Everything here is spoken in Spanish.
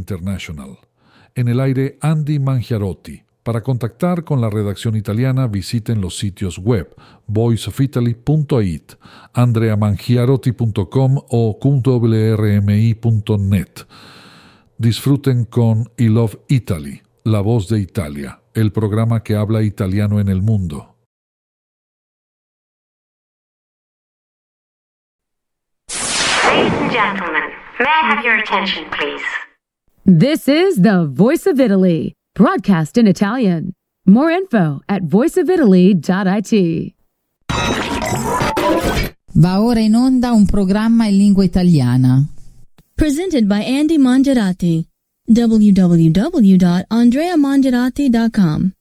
International. En el aire, Andy Mangiarotti. Para contactar con la redacción italiana, visiten los sitios web voiceofitaly.it, andreamangiarotti.com o wrmi.net. Disfruten con I Love Italy, la voz de Italia, el programa que habla italiano en el mundo. Ladies and gentlemen, may I have your attention, please? This is the Voice of Italy, broadcast in Italian. More info at voiceofitaly.it. Va ora in onda un programma in lingua italiana. Presented by Andy Mangiarotti. www.andreamangiarotti.com